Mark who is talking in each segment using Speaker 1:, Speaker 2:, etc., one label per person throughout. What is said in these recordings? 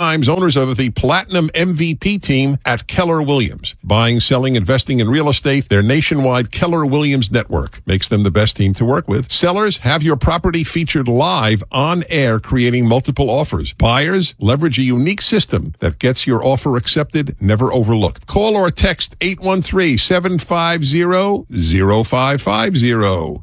Speaker 1: times owners of the Platinum MVP team at Keller Williams. Buying, selling, investing in real estate, their nationwide Keller Williams network makes them the best team to work with. Sellers, have your property featured live on air, creating multiple offers. Buyers, leverage a unique system that gets your offer accepted, never overlooked. Call or text 813-750-0550,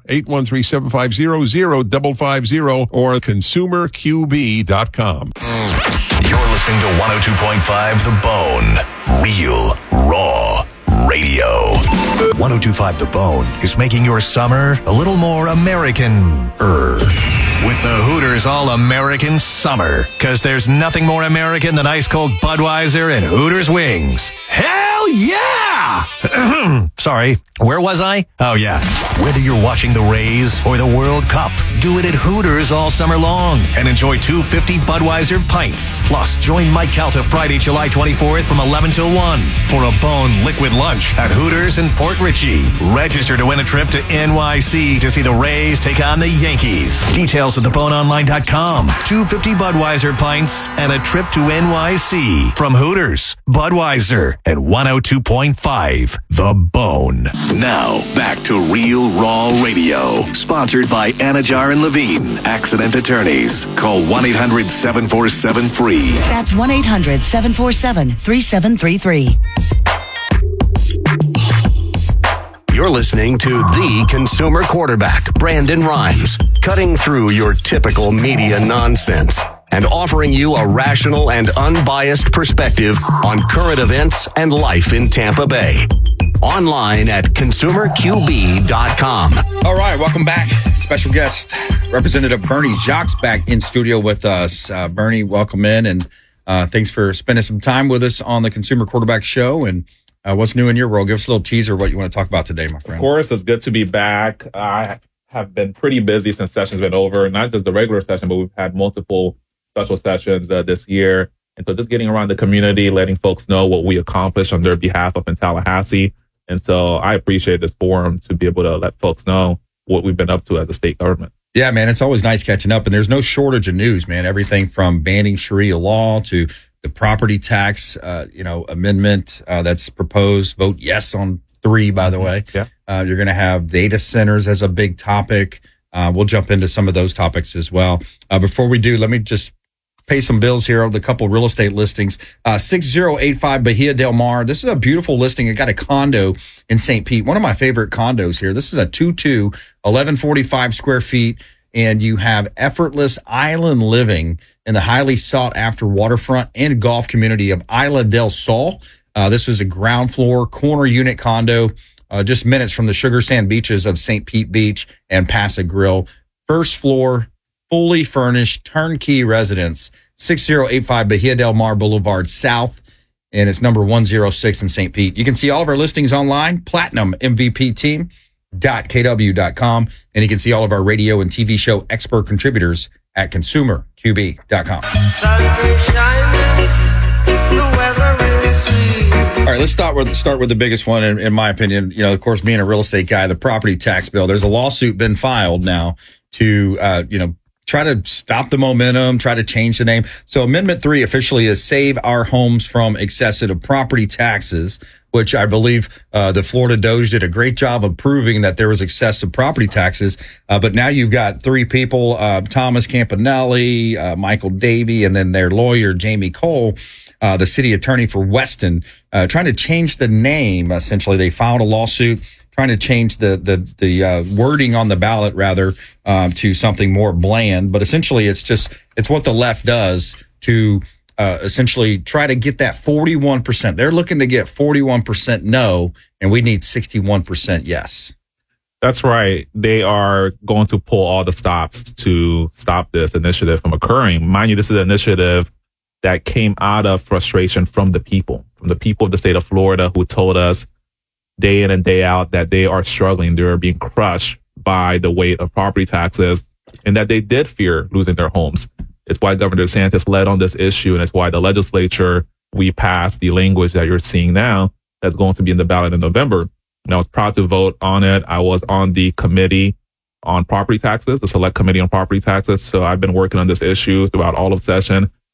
Speaker 1: 813-750-0550, or consumerqb.com.
Speaker 2: You're listening to 102.5 The Bone. Real, raw radio. 102.5 The Bone is making your summer a little more American-er. With the Hooters All-American Summer. Because there's nothing more American than ice-cold Budweiser and Hooters wings. Hell yeah! Sorry, where was I? Oh, yeah. Whether you're watching the Rays or the World Cup, do it at Hooters all summer long and enjoy 250 Budweiser pints. Plus, join Mike Calta Friday, July 24th from 11 till 1 for a Bone liquid lunch at Hooters in Port Richey. Register to win a trip to NYC to see the Rays take on the Yankees. Details at theboneonline.com. 250 Budweiser pints and a trip to NYC from Hooters, Budweiser, and 102.5 The Bone. Now, back to Real Raw Radio. Sponsored by Anajar and Levine, Accident Attorneys. Call 1-800-747-FREE.
Speaker 3: That's 1-800-747-3733.
Speaker 2: You're listening to the consumer quarterback, Brandon Rhymes, cutting through your typical media nonsense and offering you a rational and unbiased perspective on current events and life in Tampa Bay. Online at consumerqb.com.
Speaker 4: All right, welcome back. Special guest, Representative Bernie Jacques, back in studio with us. Bernie, welcome in, and thanks for spending some time with us on the Consumer Quarterback Show. And what's new in your world? Give us a little teaser what you want to talk about today, my friend.
Speaker 5: Of course, it's good to be back. I have been pretty busy since session's been over, not just the regular session, but we've had multiple special sessions this year. And so just getting around the community, letting folks know what we accomplished on their behalf up in Tallahassee. And so I appreciate this forum to be able to let folks know what we've been up to as a state government.
Speaker 4: Yeah, man, it's always nice catching up. And there's no shortage of news, man. Everything from banning Sharia law to the property tax, amendment that's proposed. Vote yes on 3, by the way.
Speaker 5: Yeah.
Speaker 4: You're going to have data centers as a big topic. We'll jump into some of those topics as well. Before we do, let me just pay some bills here on the couple real estate listings. 6085 Bahia Del Mar. This is a beautiful listing. It got a condo in St. Pete. One of my favorite condos here. This is a 2-2, 1145 square feet. And you have effortless island living in the highly sought after waterfront and golf community of Isla del Sol. This was a ground floor corner unit condo, just minutes from the sugar sand beaches of St. Pete Beach and Paso Grill. First floor, fully furnished, turnkey residence, 6085 Bahia Del Mar Boulevard South, and it's number 106 in St. Pete. You can see all of our listings online, platinummvpteam.kw.com, and you can see all of our radio and TV show expert contributors at consumerqb.com. All right, let's start with the biggest one, in my opinion. Of course, being a real estate guy, the property tax bill. There's a lawsuit been filed now to, try to stop the momentum, try to change the name. So Amendment 3 officially is Save Our Homes from Excessive Property Taxes, which I believe the Florida Doge did a great job of proving that there was excessive property taxes. But now you've got 3 people, Thomas Campanelli, Michael Davey, and then their lawyer, Jamie Cole, the city attorney for Weston, trying to change the name. Essentially, they filed a lawsuit trying to change the wording on the ballot rather to something more bland. But essentially, it's what the left does to essentially try to get that 41%. They're looking to get 41% no, and we need 61% yes.
Speaker 5: That's right. They are going to pull all the stops to stop this initiative from occurring. Mind you, this is an initiative that came out of frustration from the people of the state of Florida, who told us day in and day out that they are struggling. They're being crushed by the weight of property taxes, and that they did fear losing their homes. It's why Governor DeSantis led on this issue, and it's why the legislature, we passed the language that you're seeing now that's going to be in the ballot in November. And I was proud to vote on it. I was on the committee on property taxes, the select committee on property taxes. So I've been working on this issue throughout all of session.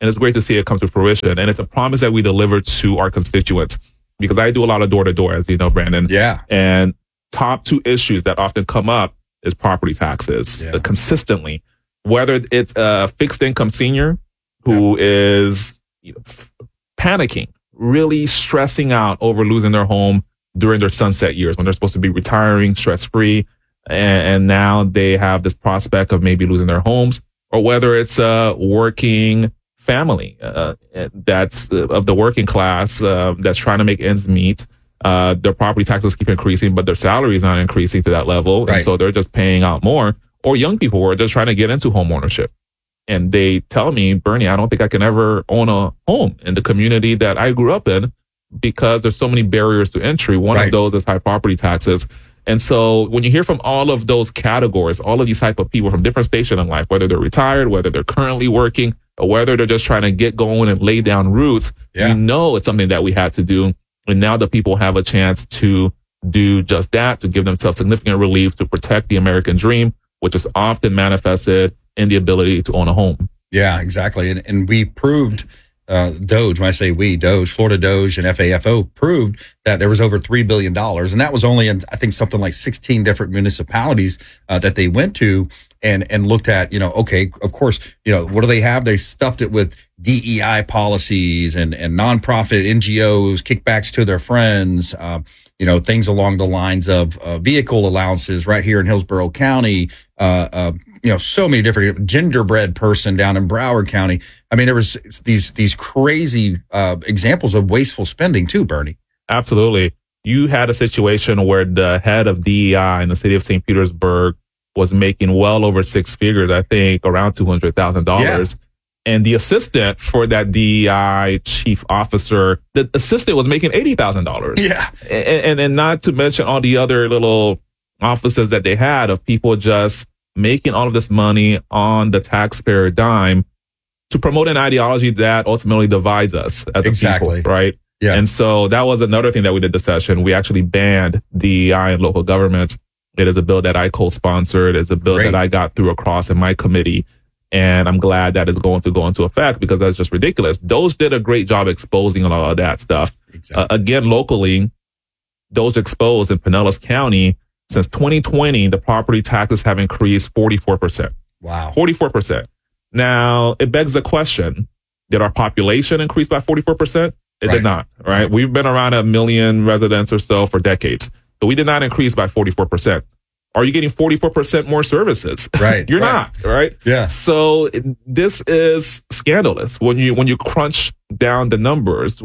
Speaker 5: And it's great to see it come to fruition. And it's a promise that we deliver to our constituents, because I do a lot of door to door, as you know, Brandon.
Speaker 4: Yeah.
Speaker 5: And top two issues that often come up is property taxes consistently, whether it's a fixed income senior who is panicking, really stressing out over losing their home during their sunset years when they're supposed to be retiring stress free. And now they have this prospect of maybe losing their homes, or whether it's a working family that's of the working class that's trying to make ends meet. Their property taxes keep increasing, but their salary is not increasing to that level.
Speaker 4: Right.
Speaker 5: And so they're just paying out more. Or young people who are just trying to get into home ownership. And they tell me, Bernie, I don't think I can ever own a home in the community that I grew up in because there's so many barriers to entry. One of those is high property taxes. And so when you hear from all of those categories, all of these type of people from different stations in life, whether they're retired, whether they're currently working, or whether they're just trying to get going and lay down roots, you know it's something that we had to do. And now the people have a chance to do just that, to give themselves significant relief, to protect the American dream, which is often manifested in the ability to own a home.
Speaker 4: Yeah, exactly. And we proved, DOGE, when I say we, DOGE, Florida DOGE and FAFO proved that there was over $3 billion. And that was only in, I think, something like 16 different municipalities that they went to and looked at, okay, of course, what do they have? They stuffed it with DEI policies and nonprofit NGOs, kickbacks to their friends, things along the lines of vehicle allowances right here in Hillsborough County, so many different gingerbread person down in Broward County. I mean, there was these crazy examples of wasteful spending too, Bernie.
Speaker 5: Absolutely. You had a situation where the head of DEI in the city of St. Petersburg was making well over six figures, I think around $200,000. Yeah. And the assistant for that DEI chief officer, the assistant was making $80,000.
Speaker 4: Yeah.
Speaker 5: And not to mention all the other little offices that they had of people just making all of this money on the taxpayer dime to promote an ideology that ultimately divides us as a people, right? Yeah. And so that was another thing that we did this session. We actually banned DEI in local governments. It is a bill that I co-sponsored. It's a bill that I got through across in my committee. And I'm glad that it's going to go into effect because that's just ridiculous. DOGE did a great job exposing a lot of that stuff. Exactly. Again, locally, DOGE exposed in Pinellas County, since 2020, the property taxes have increased 44%.
Speaker 4: Wow.
Speaker 5: 44%. Now, it begs the question, did our population increase by 44%? It did not, right? We've been around 1 million residents or so for decades. So we did not increase by 44%. Are you getting 44% more services?
Speaker 4: Right.
Speaker 5: You're not, right?
Speaker 4: Yeah.
Speaker 5: So this is scandalous when you crunch down the numbers,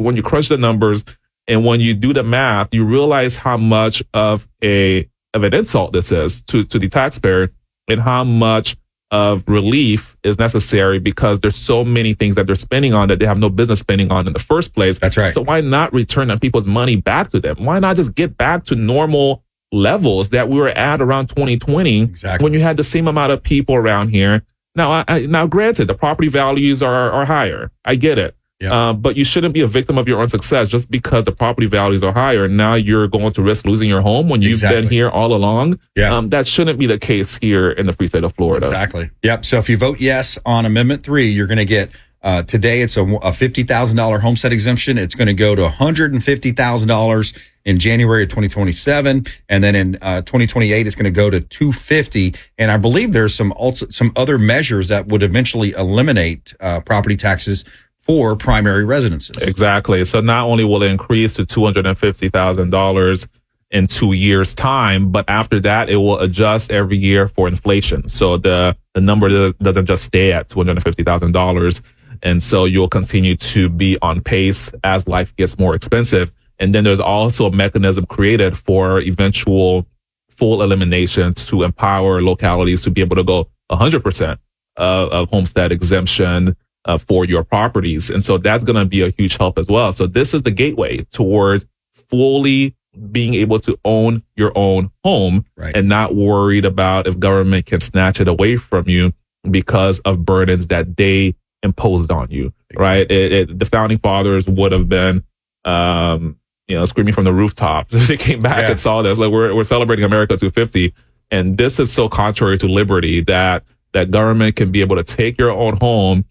Speaker 5: and when you do the math, you realize how much of an insult this is to the taxpayer and how much of relief is necessary because there's so many things that they're spending on that they have no business spending on in the first place.
Speaker 4: That's right.
Speaker 5: So why not return that people's money back to them? Why not just get back to normal levels that we were at around 2020 when you had the same amount of people around here? Now, now granted, the property values are higher. I get it. Yeah. But you shouldn't be a victim of your own success just because the property values are higher. Now you're going to risk losing your home when you've been here all along. Yeah. That shouldn't be the case here in the free state of Florida.
Speaker 4: Exactly. Yep. So if you vote yes on Amendment 3, you're going to get, today it's a $50,000 homestead exemption. It's going to go to $150,000 in January of 2027. And then in 2028, it's going to go to $250,000. And I believe there's some other measures that would eventually eliminate property taxes for primary residences.
Speaker 5: Exactly. So not only will it increase to $250,000 in 2 years' time, but after that, it will adjust every year for inflation. So the number doesn't just stay at $250,000. And so you'll continue to be on pace as life gets more expensive. And then there's also a mechanism created for eventual full eliminations to empower localities to be able to go 100% of homestead exemption for your properties. And so that's going to be a huge help as well. So this is the gateway towards fully being able to own your own home and not worried about if government can snatch it away from you because of burdens that they imposed on you, right? The founding fathers would have been, screaming from the rooftops if they came back and saw this. Like we're celebrating America 250. And this is so contrary to liberty that government can be able to take your own home,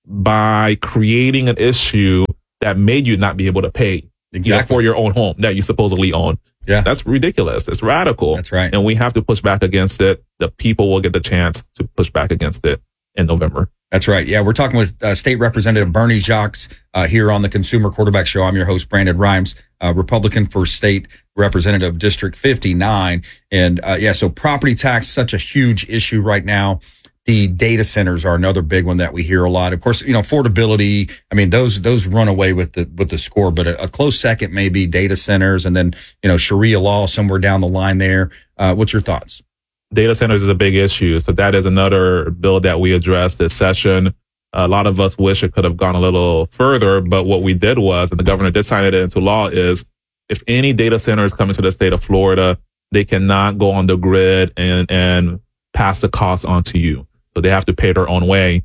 Speaker 5: by creating an issue that made you not be able to pay for your own home that you supposedly own.
Speaker 4: Yeah.
Speaker 5: That's ridiculous. It's radical.
Speaker 4: That's right.
Speaker 5: And we have to push back against it. The people will get the chance to push back against it in November.
Speaker 4: That's right. Yeah, we're talking with State Representative Bernie Jacques here on the Consumer Quarterback Show. I'm your host, Brandon Rhymes, Republican for State Representative District 59. And so property tax, such a huge issue right now. The data centers are another big one that we hear a lot. Of course, affordability. I mean, those run away with the score, but a close second may be data centers, and then Sharia law somewhere down the line there. What's your thoughts?
Speaker 5: Data centers is a big issue, so that is another bill that we addressed this session. A lot of us wish it could have gone a little further, but what we did was, and the governor did sign it into law, is if any data centers come into the state of Florida, they cannot go on the grid and pass the cost on to you. So they have to pay their own way.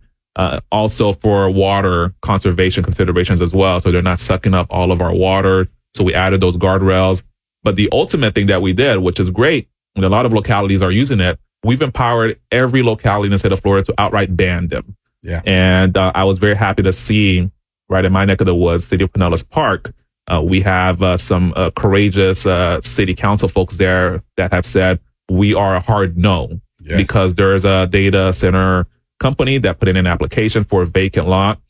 Speaker 5: Also for water conservation considerations as well. So they're not sucking up all of our water. So we added those guardrails. But the ultimate thing that we did, which is great, and a lot of localities are using it, we've empowered every locality in the state of Florida to outright ban them.
Speaker 4: Yeah.
Speaker 5: And I was very happy to see right in my neck of the woods, City of Pinellas Park, we have some courageous city council folks there that have said we are a hard no. Yes. Because there's a data center company that put in an application for a vacant lot,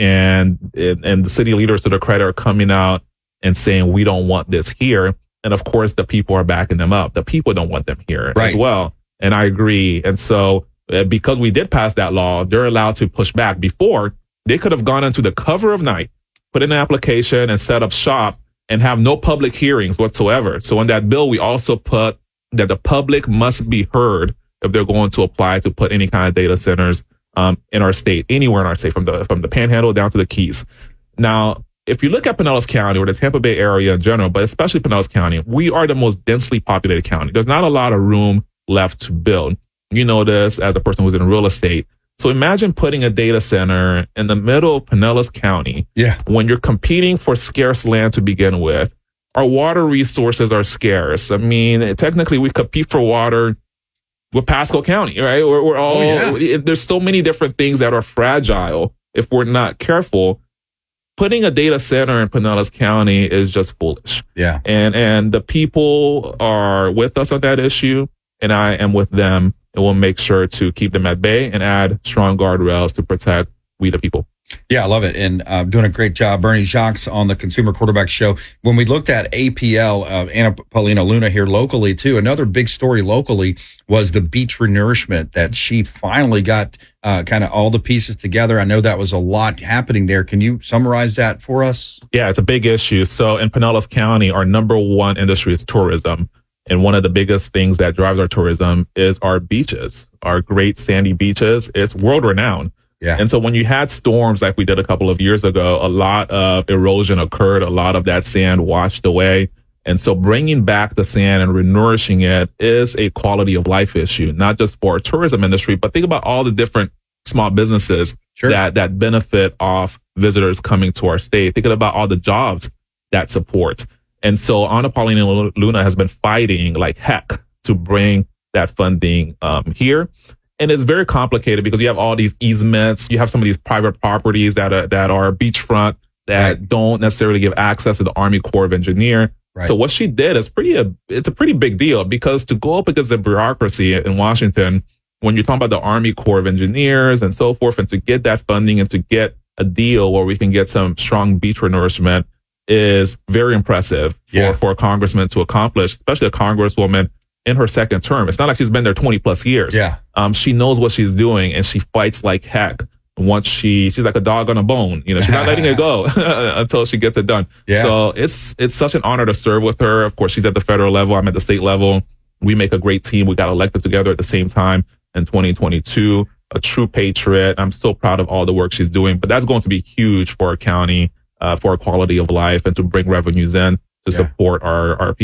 Speaker 5: and the city leaders, to their credit, are coming out and saying we don't want this here. And of course, the people are backing them up. The people don't want them here as well. And I agree. And so because we did pass that law, they're allowed to push back. Before, they could have gone into the cover of night, put in an application and set up shop and have no public hearings whatsoever. So in that bill, we also put that the public must be heard if they're going to apply to put any kind of data centers in our state, anywhere in our state, from the Panhandle down to the Keys. Now, if you look at Pinellas County or the Tampa Bay area in general, but especially Pinellas County, we are the most densely populated county. There's not a lot of room left to build. You know this as a person who's in real estate. So imagine putting a data center in the middle of Pinellas County when you're competing for scarce land to begin with. Our water resources are scarce. I mean, technically, we compete for water with Pasco County, right? We're all, there's so many different things that are fragile if we're not careful. Putting a data center in Pinellas County is just foolish. Yeah. And the people are with us on that issue, and I am with them, and we'll make sure to keep them at bay and add strong guardrails to protect we the people.
Speaker 4: Yeah, I love it. And doing a great job. Bernie Jacques on the Consumer Quarterback Show. When we looked at APL, Anna Paulina Luna here locally too, another big story locally was the beach renourishment that she finally got kind of all the pieces together. I know that was a lot happening there. Can you summarize that for us?
Speaker 5: Yeah, it's a big issue. So in Pinellas County, our number one industry is tourism. And one of the biggest things that drives our tourism is our beaches, our great sandy beaches. It's world renowned. Yeah. And so when you had storms like we did a couple of years ago, a lot of erosion occurred. A lot of that sand washed away. And so bringing back the sand and renourishing it is a quality of life issue, not just for our tourism industry, but think about all the different small businesses that benefit off visitors coming to our state. Think about all the jobs that supports. And so Anna Paulina Luna has been fighting like heck to bring that funding here. And it's very complicated because you have all these easements. You have some of these private properties that are beachfront that don't necessarily give access to the Army Corps of Engineers. Right. So what she did is it's a pretty big deal, because to go up against the bureaucracy in Washington, when you're talking about the Army Corps of Engineers and so forth, and to get that funding and to get a deal where we can get some strong beach renourishment is very impressive for a congressman to accomplish, especially a congresswoman in her second term. It's not like she's been there 20 plus years. Yeah. She knows what she's doing, and she fights like heck. Once she's like a dog on a bone, she's not letting it go until she gets it done. Yeah. So it's such an honor to serve with her. Of course, she's at the federal level. I'm at the state level. We make a great team. We got elected together at the same time in 2022, a true patriot. I'm so proud of all the work she's doing, but that's going to be huge for our county, for our quality of life, and to bring revenues in to support our people.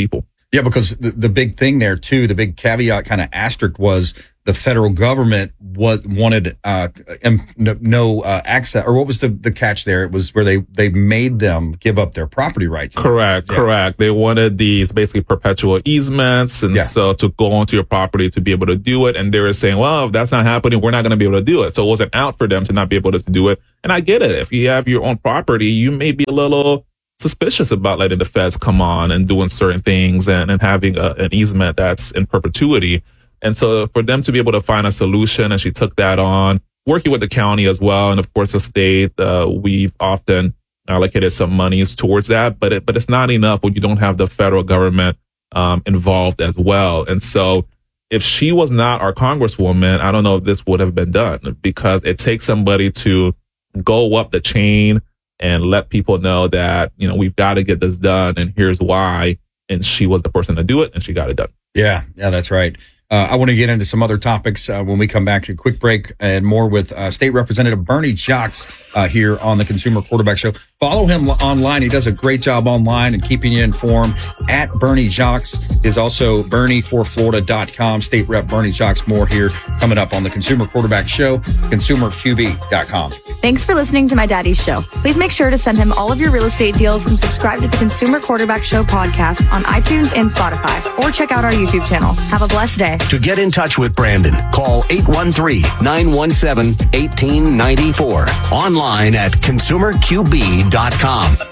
Speaker 4: Yeah, because the big thing there too, the big caveat kind of asterisk was the federal government wanted no access, or what was the catch there? It was where they made them give up their property rights.
Speaker 5: Correct. They wanted these basically perpetual easements, and so to go onto your property to be able to do it. And they were saying, well, if that's not happening, we're not going to be able to do it. So it wasn't out for them to not be able to do it. And I get it. If you have your own property, you may be a little suspicious about letting the feds come on and doing certain things and having an easement that's in perpetuity. And so for them to be able to find a solution, and she took that on, working with the county as well, and of course the state, we've often allocated some monies towards that, but it's not enough when you don't have the federal government involved as well. And so if she was not our congresswoman, I don't know if this would have been done, because it takes somebody to go up the chain and let people know that, we've got to get this done, and here's why. And she was the person to do it, and she got it done.
Speaker 4: Yeah, that's right. I want to get into some other topics when we come back to a quick break, and more with State Representative Bernie Jacques here on the Consumer Quarterback Show. Follow him online. He does a great job online and keeping you informed. At Bernie Jacques is also BernieForFlorida.com. State Rep Bernie Jacques. More here coming up on the Consumer Quarterback Show, ConsumerQB.com.
Speaker 3: Thanks for listening to my daddy's show. Please make sure to send him all of your real estate deals and subscribe to the Consumer Quarterback Show podcast on iTunes and Spotify, or check out our YouTube channel. Have a blessed day.
Speaker 2: To get in touch with Brandon, call 813-917-1894. Online at ConsumerQB.com.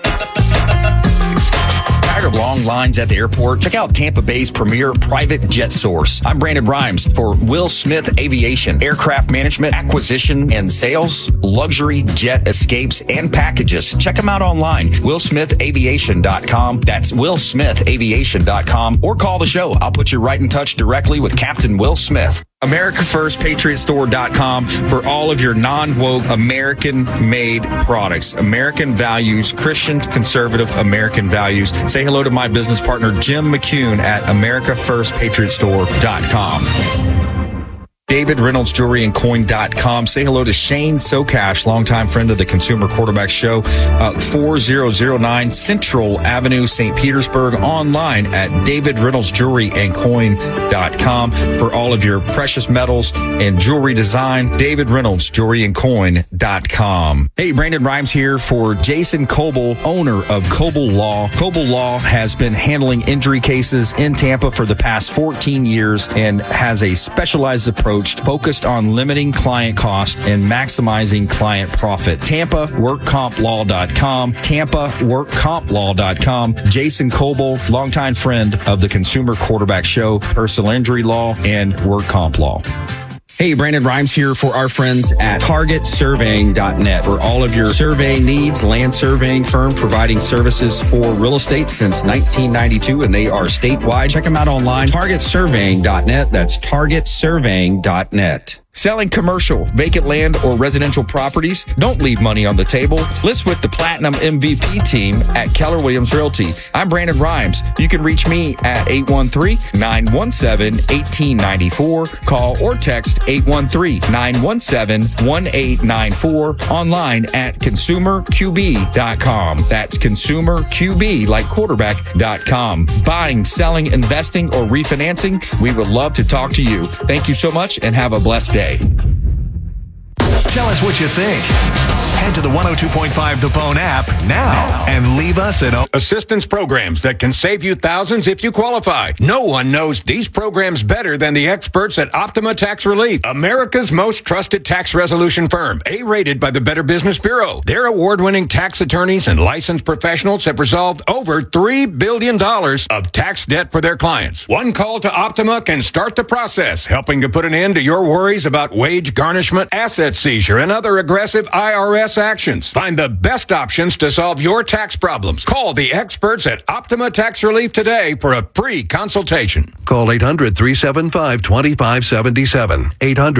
Speaker 6: Tired of long lines at the airport? Check out Tampa Bay's premier private jet source. I'm Brandon Rhymes for Will Smith Aviation. Aircraft management, acquisition, and sales, luxury jet escapes, and packages. Check them out online. WillSmithAviation.com. That's WillSmithAviation.com. Or call the show. I'll put you right in touch directly with Captain Will Smith. AmericaFirstPatriotStore.com for all of your non-woke American-made products. American values, Christian, conservative American values. Say hello to my business partner, Jim McCune at AmericaFirstPatriotStore.com. David Reynolds Jewelry and Coin.com. Say hello to Shane Socash, longtime friend of the Consumer Quarterback Show. 4009 Central Avenue, St. Petersburg. Online at David Reynolds Jewelry and Coin.com for all of your precious metals and jewelry design. David Reynolds Jewelry and Coin.com. Hey, Brandon Rhymes here for Jason Coble, owner of Coble Law. Coble Law has been handling injury cases in Tampa for the past 14 years and has a specialized approach focused on limiting client cost and maximizing client profit. TampaWorkCompLaw.com. TampaWorkCompLaw.com. Jason Coble, longtime friend of the Consumer Quarterback Show, personal injury law, and work comp law. Hey, Brandon Rhymes here for our friends at TargetSurveying.net for all of your surveying needs. Land surveying firm providing services for real estate since 1992, and they are statewide. Check them out online. TargetSurveying.net. That's TargetSurveying.net. Selling commercial, vacant land, or residential properties? Don't leave money on the table. List with the Platinum MVP team at Keller Williams Realty. I'm Brandon Rhymes. You can reach me at 813-917-1894. Call or text 813-917-1894. Online at ConsumerQB.com. That's ConsumerQB, like quarterback.com. Buying, selling, investing, or refinancing? We would love to talk to you. Thank you so much and have a blessed day.
Speaker 2: Tell us what you think. Head to the 102.5 The Bone app now and leave us an
Speaker 7: assistance programs that can save you thousands if you qualify. No one knows these programs better than the experts at Optima Tax Relief, America's most trusted tax resolution firm, A-rated by the Better Business Bureau. Their award-winning tax attorneys and licensed professionals have resolved over $3 billion of tax debt for their clients. One call to Optima can start the process, helping to put an end to your worries about wage garnishment, asset seizure, and other aggressive IRS actions. Find the best options to solve your tax problems. Call the experts at Optima Tax Relief today for a free consultation.
Speaker 8: Call 800-375-2577.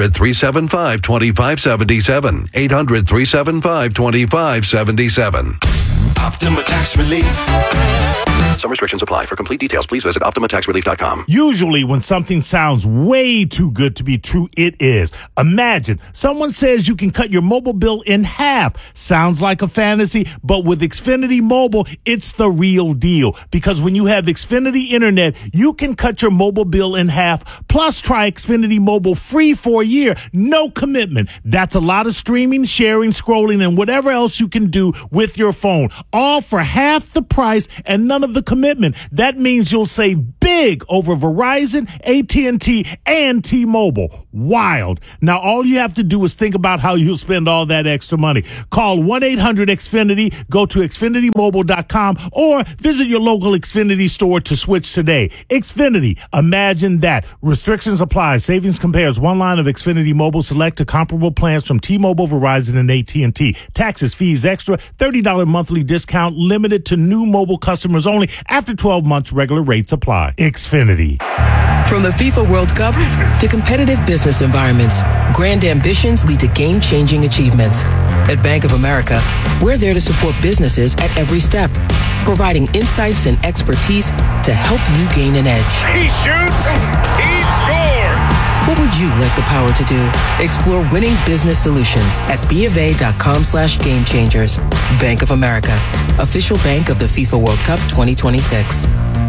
Speaker 8: 800-375-2577. 800-375-2577.
Speaker 2: Optima Tax Relief. Some restrictions apply. For complete details, please visit OptimaTaxRelief.com.
Speaker 8: Usually when something sounds way too good to be true, it is. Imagine someone says you can cut your mobile bill in half. Sounds like a fantasy, but with Xfinity Mobile, it's the real deal. Because when you have Xfinity Internet, you can cut your mobile bill in half. Plus, try Xfinity Mobile free for a year. No commitment. That's a lot of streaming, sharing, scrolling, and whatever else you can do with your phone. All for half the price and none of the commitment. That means you'll save big over Verizon, AT&T, and T-Mobile. Wild. Now, all you have to do is think about how you'll spend all that extra money. Call 1-800-XFINITY, go to XfinityMobile.com, or visit your local Xfinity store to switch today. Xfinity. Imagine that. Restrictions apply. Savings compares one line of Xfinity Mobile Select to comparable plans from T-Mobile, Verizon, and AT&T. Taxes, fees, extra, $30 monthly discount, limited to new mobile customers only. After 12 months, regular rates apply. Xfinity.
Speaker 9: From the FIFA World Cup to competitive business environments, grand ambitions lead to game-changing achievements. At Bank of America, we're there to support businesses at every step, providing insights and expertise to help you gain an edge.
Speaker 10: He shoots, he scores!
Speaker 9: What would you like the power to do? Explore winning business solutions at BofA.com/gamechangers. Bank of America, official bank of the FIFA World Cup 2026.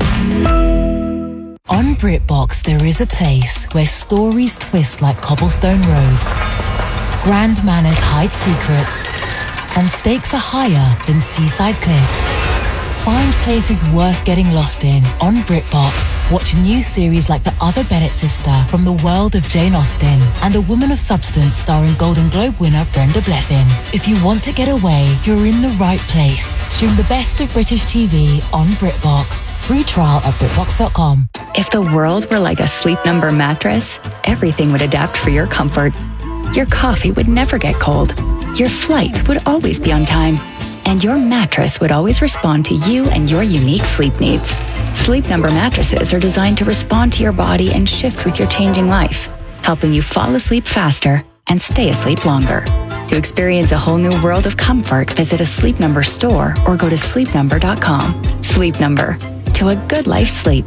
Speaker 11: On BritBox, there is a place where stories twist like cobblestone roads, grand manners hide secrets, and stakes are higher than seaside cliffs. Find places worth getting lost in on BritBox. Watch new series like The Other Bennett Sister from the world of Jane Austen and A Woman of Substance starring Golden Globe winner Brenda Blethyn. If you want to get away, you're in the right place. Stream the best of British TV on BritBox. Free trial at BritBox.com.
Speaker 12: If the world were like a Sleep Number mattress, everything would adapt for your comfort. Your coffee would never get cold. Your flight would always be on time. And your mattress would always respond to you and your unique sleep needs. Sleep Number mattresses are designed to respond to your body and shift with your changing life, helping you fall asleep faster and stay asleep longer. To experience a whole new world of comfort, visit a Sleep Number store or go to sleepnumber.com. Sleep Number. To a good life sleep.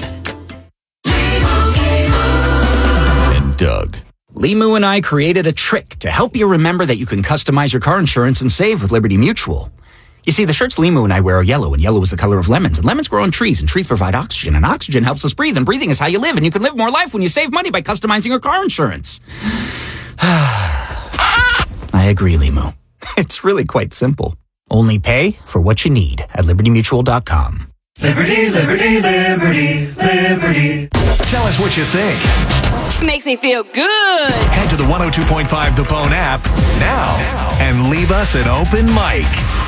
Speaker 2: And Doug.
Speaker 13: Limu and I created a trick to help you remember that you can customize your car insurance and save with Liberty Mutual. You see, the shirts Limu and I wear are yellow, and yellow is the color of lemons. And lemons grow on trees, and trees provide oxygen, and oxygen helps us breathe, and breathing is how you live, and you can live more life when you save money by customizing your car insurance. I agree, Limu. It's really quite simple. Only pay for what you need at LibertyMutual.com.
Speaker 14: Liberty, liberty, liberty, liberty.
Speaker 2: Tell us what you think.
Speaker 15: Makes me feel good.
Speaker 2: Head to the 102.5 The Bone app now and leave us an open mic.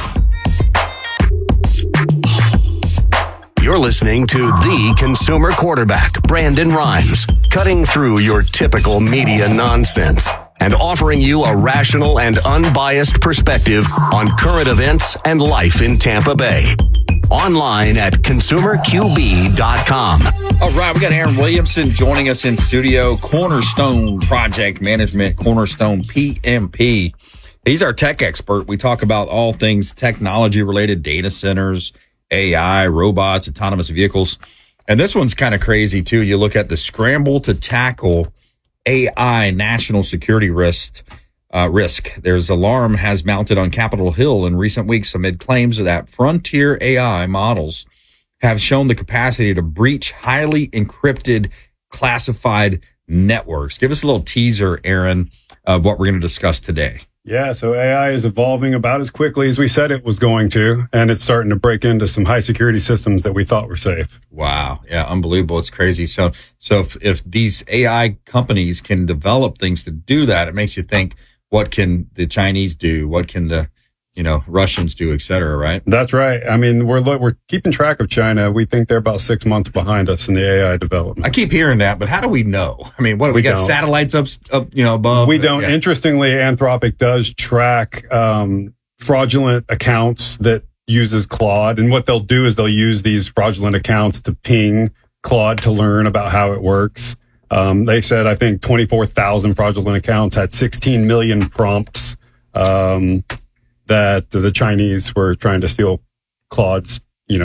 Speaker 2: You're listening to the consumer quarterback, Brandon Rhymes, cutting through your typical media nonsense and offering you a rational and unbiased perspective on current events and life in Tampa Bay. Online at consumerqb.com.
Speaker 6: All right, we got Aaron Williamson joining us in studio, Cornerstone Project Management, Cornerstone PMP. He's our tech expert. We talk about all things technology-related, data centers, AI, robots, autonomous vehicles. And this one's kind of crazy, too. You look at the scramble to tackle AI national security risk. There's alarm has mounted on Capitol Hill in recent weeks amid claims that frontier AI models have shown the capacity to breach highly encrypted, classified networks. Give us a little teaser, Aaron, of what we're going to discuss today.
Speaker 16: Yeah, so AI is evolving about as quickly as we said it was going to, and it's starting to break into some high security systems that we thought were safe.
Speaker 6: Wow. Yeah, unbelievable. It's crazy. So if these AI companies can develop things to do that, it makes you think, what can the Chinese do? What can the Russians do, et cetera, right?
Speaker 16: That's right. I mean, we're keeping track of China. We think they're about 6 months behind us in the AI development.
Speaker 6: I keep hearing that, but how do we know? I mean, what we got satellites up above?
Speaker 16: We don't. Yeah. Interestingly, Anthropic does track fraudulent accounts that uses Claude, and what they'll do is they'll use these fraudulent accounts to ping Claude to learn about how it works. They said, I think 24,000 fraudulent accounts had 16 million prompts that the Chinese were trying to steal Claude's,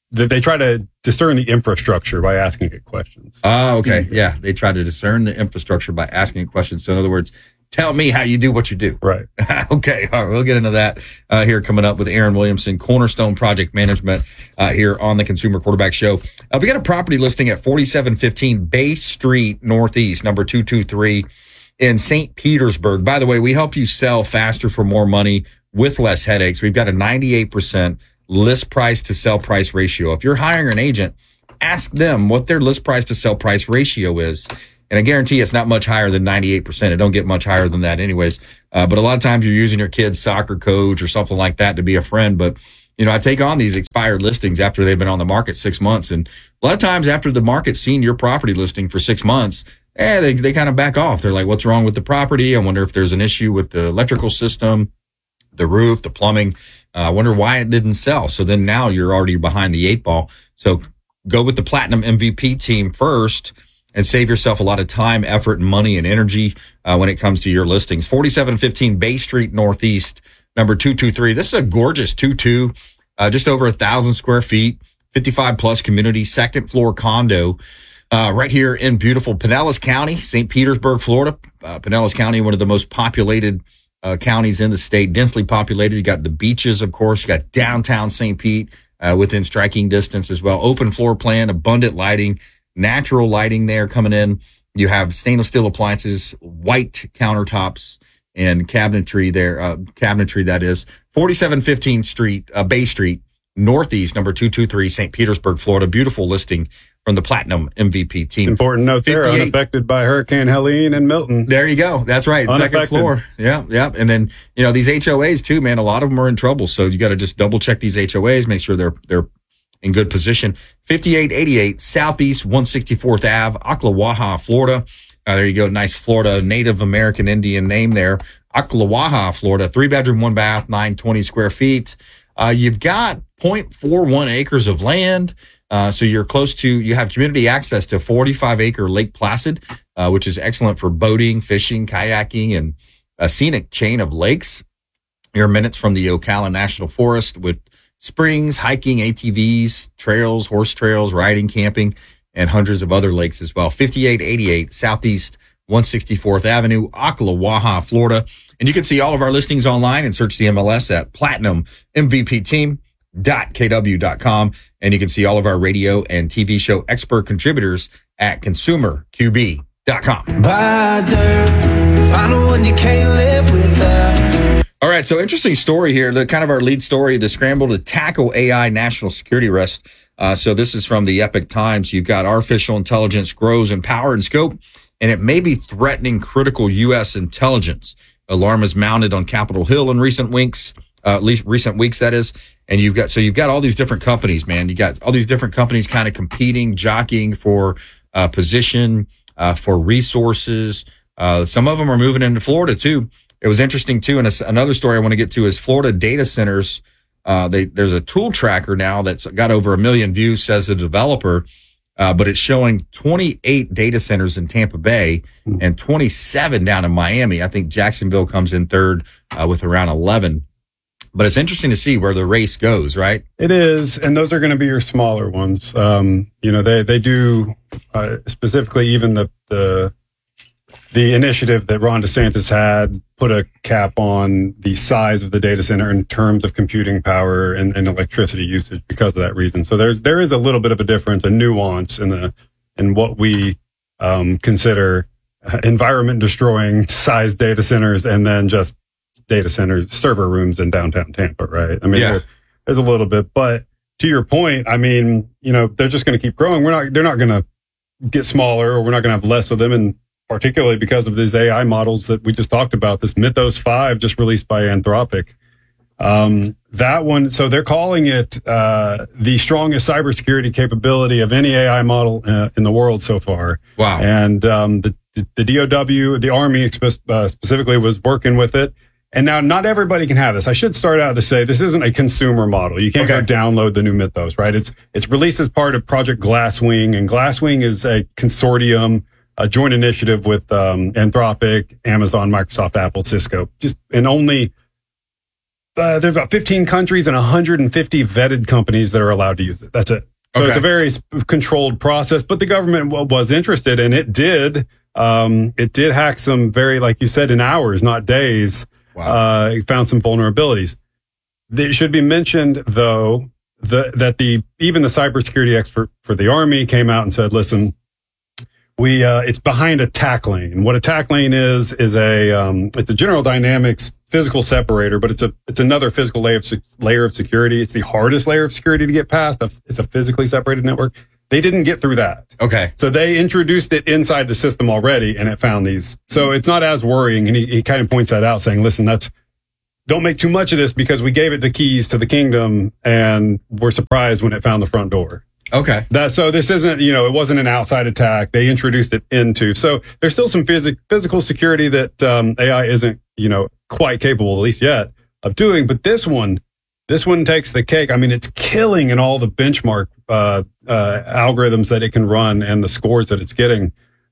Speaker 16: they try to discern the infrastructure by asking it questions.
Speaker 4: Oh, okay. Yeah. They try to discern the infrastructure by asking it questions. So in other words, tell me how you do what you do.
Speaker 16: Right.
Speaker 4: Okay. All right. We'll get into that here coming up with Aaron Williamson, Cornerstone Project Management here on the Consumer Quarterback Show. We got a property listing at 4715 Bay Street Northeast, number 223 in St. Petersburg. By the way, we help you sell faster for more money with less headaches. We've got a 98% list price to sell price ratio. If you're hiring an agent, ask them what their list price to sell price ratio is. And I guarantee it's not much higher than 98%. It don't get much higher than that anyways. But a lot of times you're using your kid's soccer coach or something like that to be a friend. But, I take on these expired listings after they've been on the market 6 months. And a lot of times after the market's seen your property listing for 6 months, they kind of back off. They're like, what's wrong with the property? I wonder if there's an issue with the electrical system, the roof, the plumbing. I wonder why it didn't sell. So then now you're already behind the 8 ball. So go with the Platinum MVP team first and save yourself a lot of time, effort, and money and energy when it comes to your listings. 4715 Bay Street Northeast, number 223. This is a gorgeous 2-2, just over 1,000 square feet, 55 plus community, second floor condo, right here in beautiful Pinellas County, St. Petersburg, Florida. Pinellas County, one of the most populated counties in the state, densely populated. You got the beaches, of course. You got downtown St. Pete within striking distance as well. Open floor plan, abundant lighting, natural lighting there coming in. You have stainless steel appliances, white countertops, and cabinetry there. Cabinetry, that is. 4715 Bay Street, Northeast, number 223, St. Petersburg, Florida. Beautiful listing from the Platinum MVP team.
Speaker 16: Important note there, unaffected by Hurricane Helene and Milton.
Speaker 4: There you go. That's right. Second floor. Yeah. And then, these HOAs too, man, a lot of them are in trouble. So you got to just double check these HOAs, make sure they're in good position. 5888 Southeast 164th Ave, Ocklawaha, Florida. There you go. Nice Florida Native American Indian name there. Ocklawaha, Florida. 3-bedroom, 1-bath, 920 square feet. You've got 0.41 acres of land. So you have community access to 45-acre Lake Placid, which is excellent for boating, fishing, kayaking, and a scenic chain of lakes. You're minutes from the Ocala National Forest with springs, hiking, ATVs, trails, horse trails, riding, camping, and hundreds of other lakes as well. 5888 Southeast 164th Avenue, Ocklawaha, Florida. And you can see all of our listings online and search the MLS at PlatinumMVPTeam.kw.com. And you can see all of our radio and TV show expert contributors at ConsumerQB.com.
Speaker 14: Buy dirt, find a one you can't live without.
Speaker 4: All right, so interesting story here. Our lead story, the scramble to tackle AI national security risks. So this is from the Epoch Times. You've got artificial intelligence grows in power and scope, and it may be threatening critical U.S. intelligence. Alarm is mounted on Capitol Hill in recent weeks, that is. And you've got all these different companies, man. You got all these different companies kind of competing, jockeying for position, for resources. Some of them are moving into Florida too. It was interesting too. And another story I want to get to is Florida data centers. There's a tool tracker now that's got over 1 million views, says the developer. But it's showing 28 data centers in Tampa Bay and 27 down in Miami. I think Jacksonville comes in third with around 11. But it's interesting to see where the race goes, right?
Speaker 16: It is, and those are going to be your smaller ones. They do specifically even the initiative that Ron DeSantis had put a cap on the size of the data center in terms of computing power and electricity usage because of that reason. So there is a little bit of a difference, a nuance in what we consider environment destroying size data centers and then just data centers, server rooms in downtown Tampa, right? I mean, there's a little bit, but to your point, I mean, they're just going to keep growing. They're not going to get smaller, or we're not going to have less of them. And particularly because of these AI models that we just talked about, this Mythos 5 just released by Anthropic. That one, so they're calling it the strongest cybersecurity capability of any AI model in the world so far.
Speaker 4: Wow.
Speaker 16: And the DOW, the Army specifically, was working with it. And now not everybody can have this. I should start out to say this isn't a consumer model. You can't go download the new Mythos, right? It's released as part of Project Glasswing, and Glasswing is a consortium, a joint initiative with Anthropic, Amazon, Microsoft, Apple, Cisco. And only there's about 15 countries and 150 vetted companies that are allowed to use it. That's it. So it's a very controlled process, but the government was interested, and it did hack some very, like you said, in hours, not days. Wow. It found some vulnerabilities. It should be mentioned, though, that even the cybersecurity expert for the Army came out and said, listen, it's behind a TAC lane. And what a TAC lane is it's a General Dynamics physical separator, but it's another physical layer of security. It's the hardest layer of security to get past. It's a physically separated network. They didn't get through that.
Speaker 4: Okay.
Speaker 16: So they introduced it inside the system already, and it found these. So it's not as worrying. And he kind of points that out, saying, listen, don't make too much of this, because we gave it the keys to the kingdom and we're surprised when it found the front door.
Speaker 4: Okay.
Speaker 16: So this isn't, it wasn't an outside attack. They introduced it into. So there's still some physical security that AI isn't, quite capable, at least yet, of doing. But this one takes the cake. I mean, it's killing in all the benchmark algorithms that it can run and the scores that it's getting.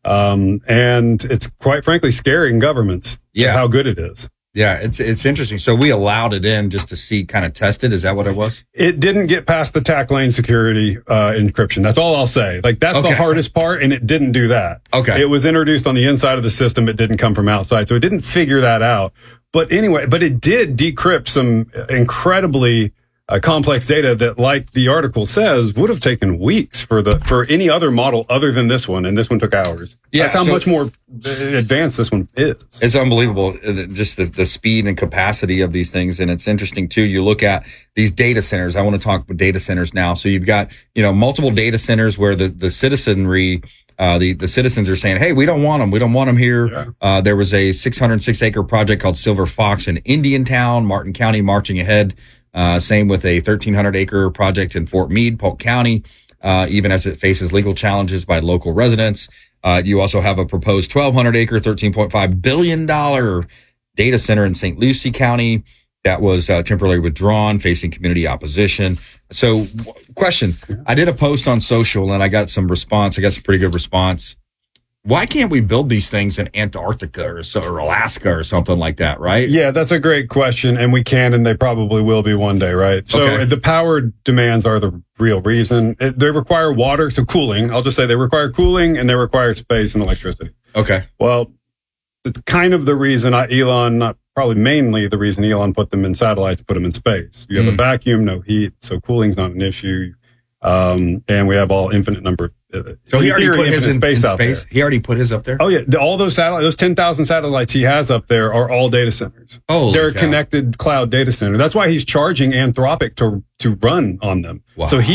Speaker 16: And it's quite frankly scaring governments.
Speaker 4: Yeah.
Speaker 16: How good it is.
Speaker 4: Yeah, it's interesting. So we allowed it in just to see, kind of test it. Is that what it was?
Speaker 16: It didn't get past the TAC lane security encryption. That's all I'll say. Like, that's the hardest part, and it didn't do that.
Speaker 4: Okay.
Speaker 16: It was introduced on the inside of the system. It didn't come from outside. So it didn't figure that out. But anyway, it did decrypt some incredibly complex data that, like the article says, would have taken weeks for any other model other than this one, and this one took hours.
Speaker 4: Yeah,
Speaker 16: that's how much more advanced this one is.
Speaker 4: It's unbelievable, just the speed and capacity of these things. And it's interesting too. You look at these data centers. I want to talk about data centers now. So you've got multiple data centers where the citizenry. The citizens are saying, hey, we don't want them. We don't want them here. Yeah. There was a 606 acre project called Silver Fox in Indiantown, Martin County, marching ahead. Same with a 1,300 acre project in Fort Meade, Polk County, even as it faces legal challenges by local residents. You also have a proposed 1,200 acre, $13.5 billion data center in St. Lucie County that was temporarily withdrawn, facing community opposition. So, question, I did a post on social and I got some response. I got some pretty good response. Why can't we build these things in Antarctica or Alaska or something like that, right?
Speaker 16: Yeah, that's a great question, and we can, and they probably will be one day, right? So the power demands are the real reason. They require water, so cooling. I'll just say they require cooling, and they require space and electricity.
Speaker 4: Okay.
Speaker 16: Well, it's kind of the reason probably mainly the reason Elon put them in satellites, put them in space. You have a vacuum, no heat, so cooling's not an issue. And we have all infinite number.
Speaker 4: So he already put his in space
Speaker 16: out there.
Speaker 4: He already put his up there?
Speaker 16: Oh, yeah. All those satellites, those 10,000 satellites he has up there are all data centers.
Speaker 4: Oh,
Speaker 16: they're a connected cloud data center. That's why he's charging Anthropic to run on them.
Speaker 4: Wow.
Speaker 16: So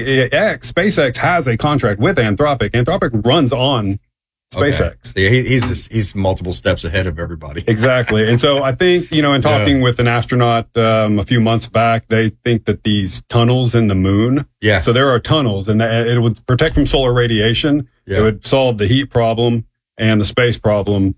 Speaker 16: SpaceX has a contract with Anthropic. Anthropic runs on SpaceX.
Speaker 4: Okay. Yeah, he's multiple steps ahead of everybody.
Speaker 16: Exactly. And so I think, in talking with an astronaut a few months back, they think that these tunnels in the moon.
Speaker 4: Yeah.
Speaker 16: So there are tunnels, and it would protect from solar radiation. Yeah. It would solve the heat problem and the space problem.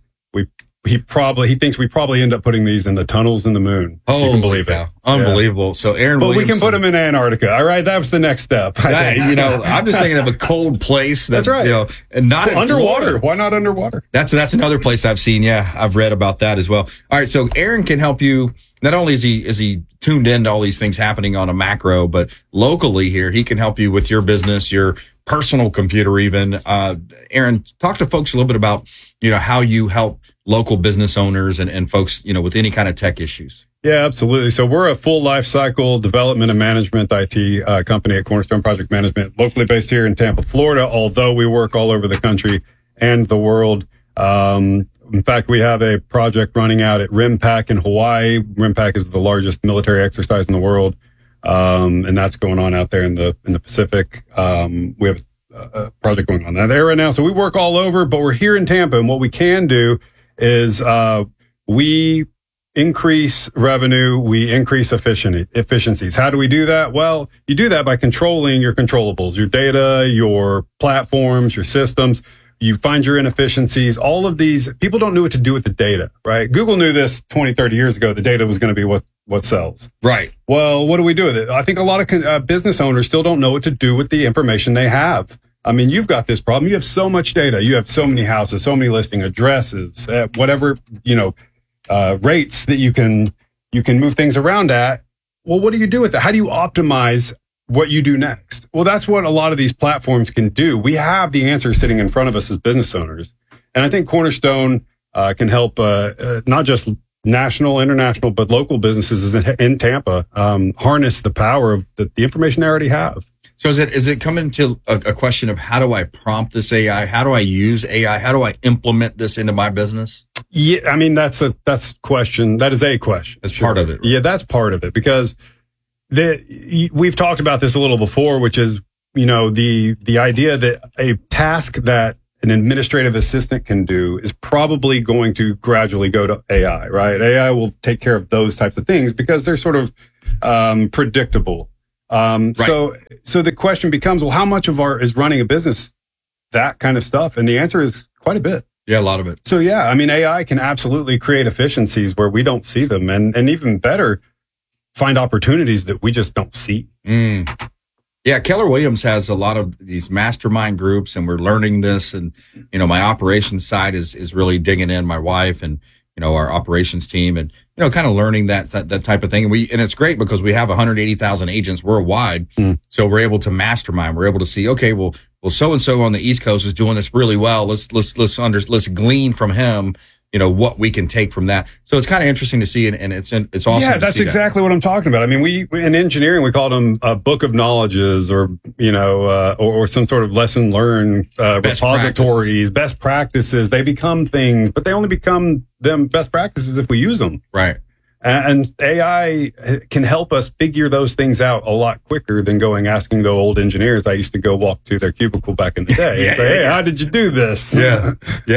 Speaker 16: He thinks we probably end up putting these in the tunnels in the moon.
Speaker 4: Oh,
Speaker 16: you can believe it.
Speaker 4: Unbelievable. Yeah. So Aaron
Speaker 16: But
Speaker 4: Williamson,
Speaker 16: we can put them in Antarctica. All right. That was the next step.
Speaker 4: I'm just thinking of a cold place.
Speaker 16: That's right.
Speaker 4: And not
Speaker 16: underwater.
Speaker 4: Florida.
Speaker 16: Why not underwater?
Speaker 4: That's another place I've seen. Yeah. I've read about that as well. All right. So Aaron can help you. Not only is he tuned into all these things happening on a macro, but locally here, he can help you with your business, your personal computer even. Aaron, talk to folks a little bit about, how you help local business owners and folks, with any kind of tech issues.
Speaker 16: Yeah, absolutely. So we're a full life cycle development and management IT company at Cornerstone Project Management, locally based here in Tampa, Florida, although we work all over the country and the world. In fact, we have a project running out at RIMPAC in Hawaii. RIMPAC is the largest military exercise in the world. And that's going on out there in the Pacific. We have a project going on there right now. So we work all over, but we're here in Tampa. And what we can do is, we increase revenue. We increase efficiencies. How do we do that? Well, you do that by controlling your controllables, your data, your platforms, your systems. You find your inefficiencies. All of these, people don't know what to do with the data, right? Google knew this 20, 30 years ago. The data was going to be what sells.
Speaker 4: Right.
Speaker 16: Well, what do we do with it? I think a lot of business owners still don't know what to do with the information they have. I mean, you've got this problem. You have so much data. You have so many houses, so many listing addresses, whatever, rates that you can you can move things around at. Well, what do you do with that? How do you optimize what you do next? Well, that's what a lot of these platforms can do. We have the answer sitting in front of us as business owners. And I think Cornerstone can help not just national, international, but local businesses in Tampa harness the power of the information they already have.
Speaker 4: So is it coming to a question of how do I prompt this AI? How do I use AI? How do I implement this into my business?
Speaker 16: Yeah, I mean, that's a question. That is a question.
Speaker 4: That's part of it.
Speaker 16: Yeah, that's part of it, because we've talked about this a little before, which is, the idea that a task that an administrative assistant can do is probably going to gradually go to AI, right? AI will take care of those types of things because they're sort of predictable. Right. So the question becomes, well, how much of is running a business that kind of stuff? And the answer is quite a bit.
Speaker 4: Yeah, a lot of it.
Speaker 16: So yeah, I mean, AI can absolutely create efficiencies where we don't see them, and even better, find opportunities that we just don't see.
Speaker 4: Yeah, Keller Williams has a lot of these mastermind groups, and we're learning this. And my operations side is really digging in. My wife and our operations team, and kind of learning that type of thing. And it's great because we have 180,000 agents worldwide, so we're able to mastermind. We're able to see, okay, well, so and so on the East Coast is doing this really well. Let's glean from him, what we can take from that. So it's kind of interesting to see, and it's awesome.
Speaker 16: Yeah, that's exactly what I'm talking about. I mean, we in engineering, we call them a book of knowledges, or or some sort of lesson learned repositories, best practices. They become things, but they only become them best practices if we use them.
Speaker 4: Right.
Speaker 16: And AI can help us figure those things out a lot quicker than asking the old engineers. I used to go walk to their cubicle back in the day and say, hey, how did you do this?
Speaker 4: Yeah.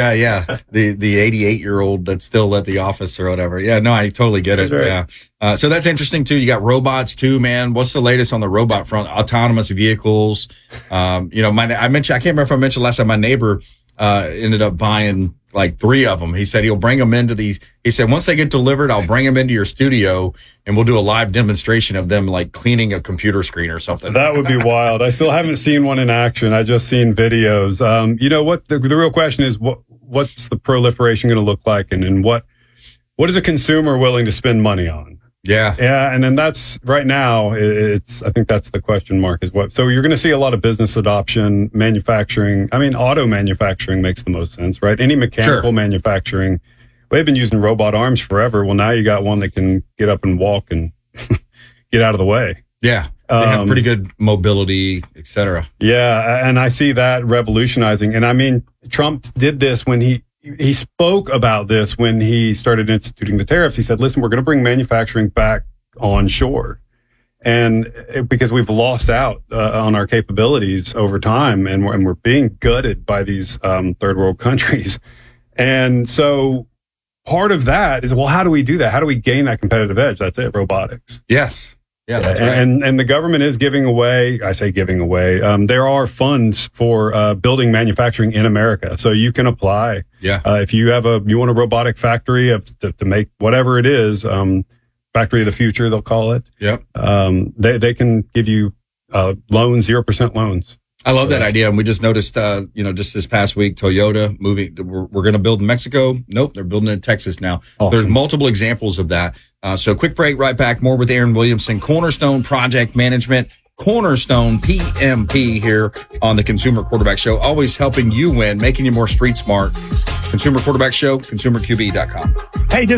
Speaker 4: The 88-year-old that's still at the office or whatever. Yeah, no, I totally get it. Right. Yeah. So that's interesting too. You got robots too, man. What's the latest on the robot front? Autonomous vehicles. I can't remember if I mentioned last time, my neighbor ended up buying like 3 of them. He said he'll bring them into these. He said, once they get delivered, I'll bring them into your studio and we'll do a live demonstration of them like cleaning a computer screen or something.
Speaker 16: That would be wild. I still haven't seen one in action. I just seen videos. You know what? The real question is what's the proliferation going to look like, and what is a consumer willing to spend money on?
Speaker 4: Yeah.
Speaker 16: And then that's right now. I think that's the question mark is what. So you're going to see a lot of business adoption, manufacturing. I mean, auto manufacturing makes the most sense, right? Any mechanical manufacturing. They've been using robot arms forever. Well, now you got one that can get up and walk and get out of the way.
Speaker 4: Yeah. They have pretty good mobility, et cetera.
Speaker 16: Yeah. And I see that revolutionizing. And I mean, Trump did this when he spoke about this when he started instituting the tariffs. He said, listen, we're going to bring manufacturing back on shore. And because we've lost out on our capabilities over time, and we're being gutted by these third world countries. And so part of that is, well, how do we do that? How do we gain that competitive edge? That's it, robotics.
Speaker 4: Yes. Yeah, that's right.
Speaker 16: And the government is giving away, I say giving away, there are funds for building manufacturing in America. So you can apply.
Speaker 4: Yeah.
Speaker 16: If you want a robotic factory to make whatever it is, factory of the future, they'll call it.
Speaker 4: Yep.
Speaker 16: They can give you loans, 0% loans.
Speaker 4: I love that idea. And we just noticed, just this past week, Toyota moving, we're going to build in Mexico. Nope. They're building in Texas now. Awesome. There's multiple examples of that. So quick break, right back. More with Aaron Williamson, Cornerstone Project Management, Cornerstone PMP here on the Consumer Quarterback Show. Always helping you win, making you more street smart. Consumer Quarterback Show, consumerqb.com.
Speaker 17: Hey, this